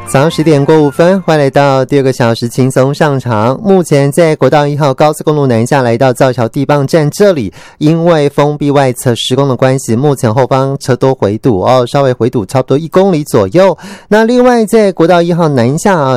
早上10点过5分，欢迎来到第二个小时轻松上场。目前在国道1号高速公路南下来到造桥地磅站这里，因为封闭外侧施工的关系，目前后方车多回堵稍微回堵差不多1公里左右。那另外在国道1号南下